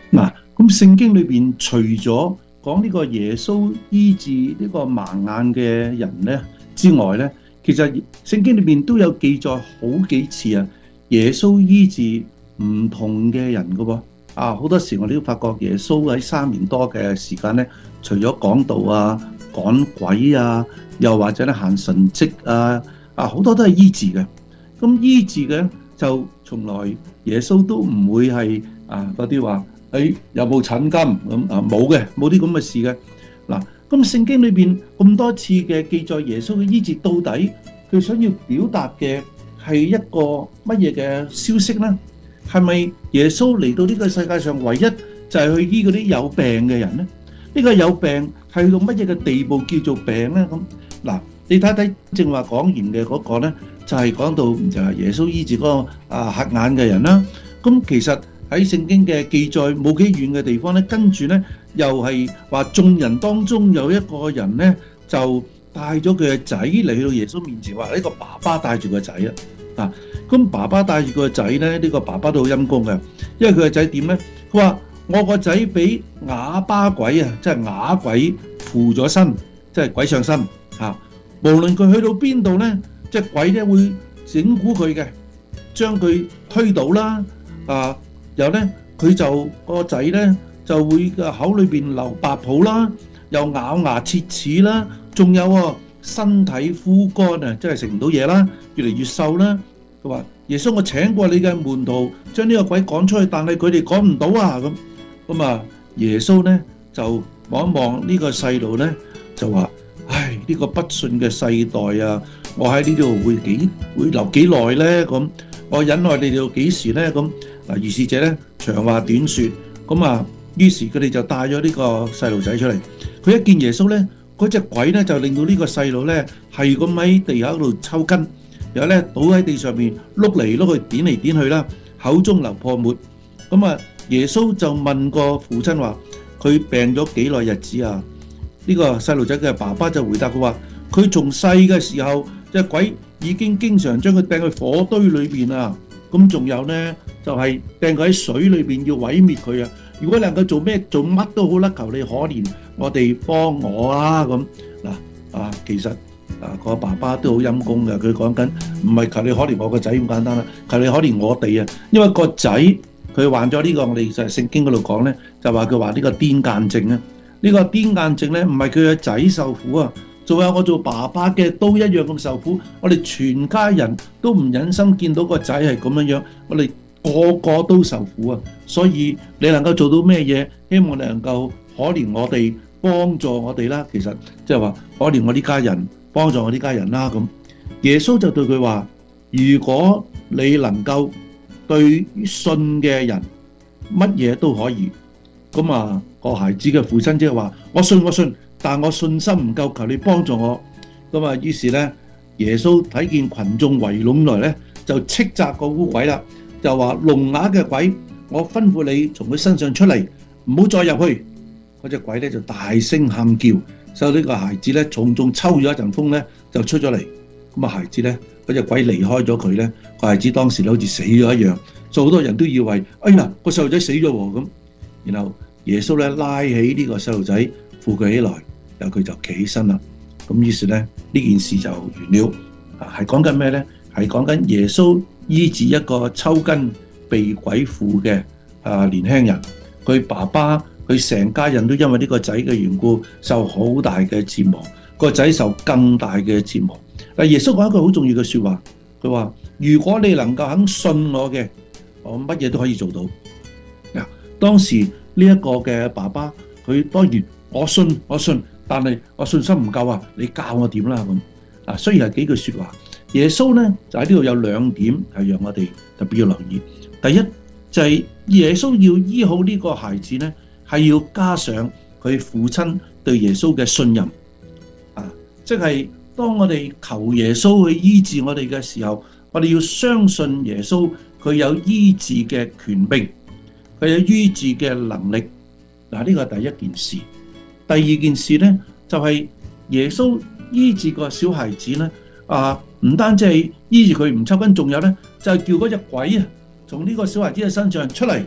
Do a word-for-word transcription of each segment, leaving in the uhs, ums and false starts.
嗱，咁聖經裏邊除咗講呢個耶穌醫治呢個盲眼嘅人咧之外咧，其實聖經裏邊都有記載好幾次啊，耶穌醫治唔同嘅人噶噃。啊，好多時我哋都發覺耶穌喺三年多嘅時間咧，除咗講道啊、趕鬼啊，又或者咧行神蹟啊，啊好多都係醫治嘅。咁醫治嘅就從來耶穌都唔會係啊嗰啲話。誒有冇診金咁啊？冇嘅，冇啲咁嘅事嘅。嗱，咁聖經裏邊咁多次嘅記載耶穌嘅醫治，到底佢想要表達嘅係一個乜嘢嘅消息呢？係咪耶穌嚟到呢個世界上唯一就係去醫嗰啲有病嘅人呢？呢個有病係去到乜嘢嘅地步叫做病呢？咁嗱，你睇睇正話講完嘅嗰個呢，就係講到就係耶穌醫治嗰個啊瞎眼嘅人啦。咁其實喺聖經嘅記載冇幾遠嘅地方咧，跟住咧又係話眾人當中有一個人咧，就帶咗佢嘅仔嚟到耶穌面前，話呢個爸爸帶住個仔啊！啊，咁爸爸帶住個仔咧，呢個爸爸都好陰功嘅，因為佢個仔點咧？佢話我個仔俾啞巴鬼啊，即係啞鬼附咗身，即係鬼上身嚇。無論佢去到邊度咧，即係鬼咧會整蠱佢嘅，將佢推倒啦啊！然後咧，佢就個仔咧就會個口裏邊流白泡啦，又咬牙切齒啦，仲有啊身體枯乾啊，即係食唔到嘢啦，越嚟越瘦啦。佢話：耶穌，我請過你嘅門徒將呢個鬼趕出去，但係佢哋趕唔到啊！咁咁啊，耶穌咧就望一望呢個細路咧，就話：唉，呢個不信嘅世代啊，我喺呢度會幾會留幾耐咧？咁我忍耐你哋到幾時咧？咁嗱，於是者咧長話短説，咁啊，於是佢哋就帶咗呢個細路仔出嚟。佢一見耶穌咧，嗰隻鬼咧就令到呢個細路咧係咁喺地下度抽筋，然後咧倒喺地上面碌嚟碌去，點嚟點去啦，口中流泡沫。咁啊，耶穌就問個父親話：佢病咗幾耐日子啊？呢個細路仔嘅爸爸就回答佢話：佢從細嘅時候，隻鬼已經經常將佢掟去火堆裏邊啊！咁仲有呢，就係掟佢喺水裏邊要毀滅佢啊！如果能夠做咩做乜都好啦，求你可憐我哋幫我啦咁嗱啊！其實啊個爸爸都好陰功嘅，佢講緊唔係求你可憐我個仔咁簡單啦，求你可憐我哋啊！因為個仔佢患咗呢個，我哋就係聖經嗰度講呢，就話佢話呢個癲癇症啊！呢個癲癇症呢，唔係佢個仔受苦啊！仲有我做爸爸嘅都一樣咁受苦，我哋全家人都唔忍心見到個仔係咁樣樣，我哋個個都受苦啊！所以你能夠做到咩嘢？希望你能夠可憐我哋，幫助我哋啦。其實即係話可憐我呢家人，幫助我呢家人啦。咁耶穌就對佢話：如果你能夠對信嘅人乜嘢都可以，咁啊個孩子嘅父親即係話：我信我信。但我信心唔夠，求你幫助我。咁啊，於是咧，耶穌睇見群眾圍攏來咧，就斥責個污鬼啦，就話聾啞嘅鬼，我吩咐你從佢身上出嚟，唔好再入去。嗰隻鬼咧就大聲喊叫，所以呢個孩子咧重重抽咗一陣風咧，就出咗嚟。咁啊，孩子咧，嗰隻鬼離開咗佢咧，個孩子當時咧好似死咗一樣，所以好多人都以為，哎呀，個細路仔死咗喎咁。然後耶穌咧拉起呢個細路仔，扶佢起來。然後佢就企起身啦，咁於是咧呢件事就完了。啊，係講緊咩咧？係講緊耶穌醫治一個抽筋被鬼附嘅啊年輕人，佢爸爸佢成家人都因為呢個仔嘅緣故受好大嘅折磨，個仔受更大嘅折磨。但耶穌講一句好重要嘅說話，佢話：如果你能夠肯信我嘅，我乜嘢都可以做到。嗱，當時呢一個嘅爸爸，佢當然我信我信。但係我信心唔夠啊！你教我點啦咁啊？雖然係幾句説話，耶穌咧就喺呢度有兩點係讓我哋特別要留意。第一就係、是、耶穌要醫好呢個孩子咧，係要加上佢父親對耶穌嘅信任啊！即係當我哋求耶穌去醫治我哋嘅時候，我哋要相信耶穌佢有醫治嘅權柄，佢有醫治嘅能力。嗱，呢個係第一件事。第二件事咧，就係、是、耶穌醫治個小孩子咧，啊，唔單止係醫治佢唔抽筋，仲有咧，就係、是、叫嗰隻鬼啊，從呢個小孩子嘅身上出嚟，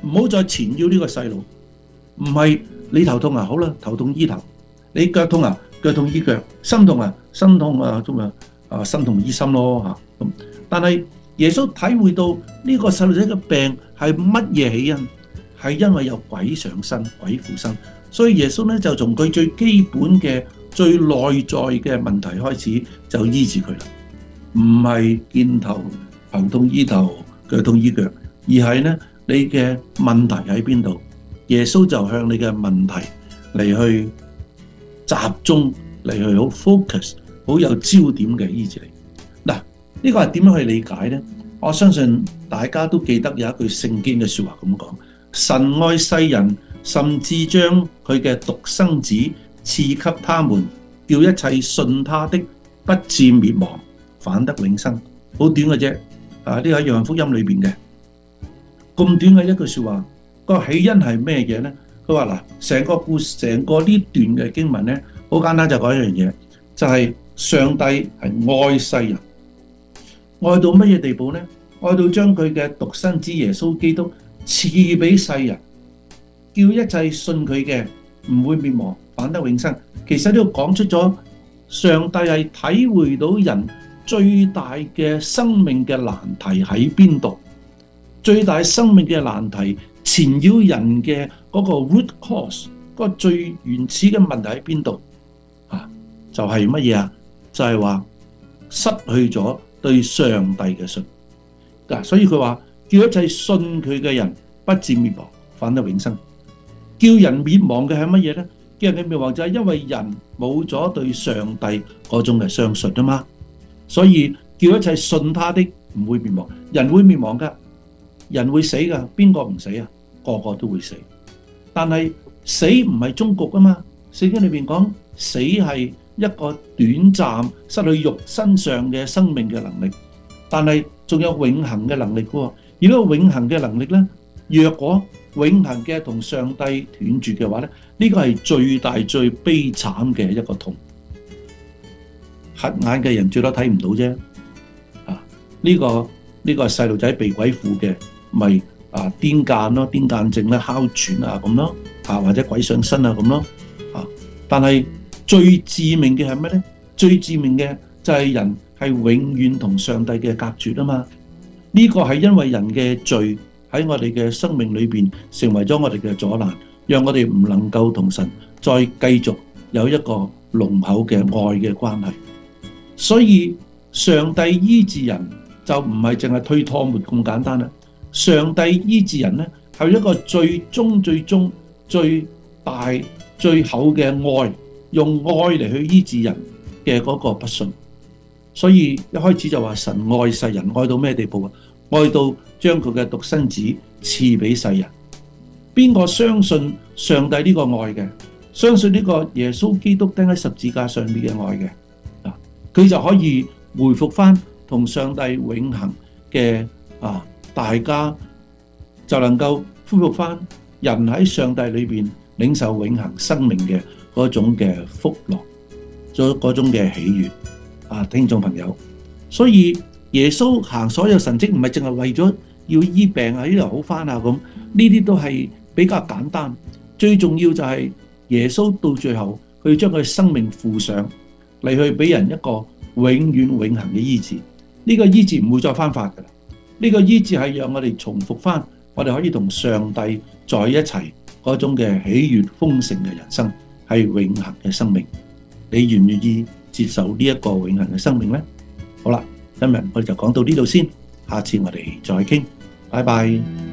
唔好再纏繞呢個細路。唔係你頭痛啊，好啦，頭痛醫頭；你腳痛啊，腳痛醫腳；心痛啊，心痛啊，咁啊啊心痛醫心咯嚇。咁但係耶穌體會到呢個細路仔嘅病係乜嘢起因？係因為有鬼上身、鬼附身，所以耶穌咧就從佢最基本嘅、最內在嘅問題開始就醫治佢啦。唔係見頭頭痛醫頭，腳痛醫腳，而係咧你嘅問題喺邊度？耶穌就向你嘅問題嚟去集中，嚟去好 focus， 好有焦點嘅醫治你。嗱，呢個係點樣去理解呢？我相信大家都記得有一句聖經嘅說話咁講：神愛世人，甚至將佢嘅獨生子賜給他們，叫一切信他的不至滅亡，反得永生。好短嘅啫，啊，呢個喺約翰福音裏邊嘅咁短嘅一句說話。個起因係咩嘢呢？佢話嗱，成個故事，成個呢段嘅經文呢，好簡單就講一樣嘢，就係上帝係愛世人，愛到乜嘢地步呢？愛到將佢嘅獨生子耶穌基督賜俾世人，叫一切信佢嘅唔會滅亡，反得永生。其實呢度講出咗上帝係體會到人最大嘅生命嘅難題喺邊度，最大生命嘅難題纏繞人嘅嗰個 root cause， 嗰個最原始嘅問題喺邊度？啊，就係乜嘢啊？就係話失去咗對上帝嘅信。嗱，所以佢話叫一切信佢嘅人不至滅亡，反得永生。叫人滅亡嘅係乜嘢咧？叫人嘅滅亡就係因為人冇咗對上帝嗰種嘅相信啊嘛。所以叫一切信他的唔會滅亡，人會滅亡噶，人會死噶，邊個唔死啊？個個都會死，但係死唔係終局啊嘛。聖經裏邊講死係一個短暫失去肉身上嘅生命嘅能力，但係仲有永恆嘅能力噶。而呢個永恆嘅能力咧，若果永恆嘅同上帝斷絕嘅話咧，呢個係最大最悲慘嘅一個痛。瞎眼嘅人最多睇唔到啫。啊，呢個呢個細路仔被鬼附嘅，咪啊癲癇咯，癲癇症咧，哮喘啊咁咯，啊或者鬼上身啊咁咯，啊但係最致命嘅係咩咧？最致命嘅就係人係永遠同上帝嘅隔絕啊嘛。呢個係因為人嘅罪喺我哋嘅生命裏邊成為咗我哋嘅阻攔，讓我哋唔能夠同神再繼續有一個濃厚嘅愛嘅關係。所以上帝醫治人就唔係淨係推拖沫咁簡單啦。上帝醫治人咧係一個最終最終最大最厚嘅愛，用愛嚟去醫治人嘅嗰個不信。所以一開始就話神愛世人，愛到咩地步啊？愛到將佢嘅獨生子賜俾世人。邊個相信上帝呢個愛嘅，相信呢個耶穌基督釘喺十字架上面嘅愛嘅，啊，佢就可以回復翻同上帝永恆嘅啊，大家就能夠恢復翻人喺上帝裏邊領受永恆生命嘅嗰種嘅福樂，嗰嗰種嘅喜悅。啊，聽眾朋友，所以耶穌行所有神蹟唔係淨係為咗要醫病啊，呢度好翻啊咁，呢啲都係比較簡單。最重要就係耶穌到最後，佢將佢生命付上嚟去俾人一個永遠永恆嘅醫治。呢個醫治唔會再翻發噶啦，呢個醫治係讓我哋重複翻，我哋可以同上帝在一齊嗰種嘅喜悅豐盛嘅人生，係永恆嘅生命。你願唔願意接受呢一個永恆嘅生命呢？好啦，今日我哋就講到呢度先，下次我哋再傾，拜拜。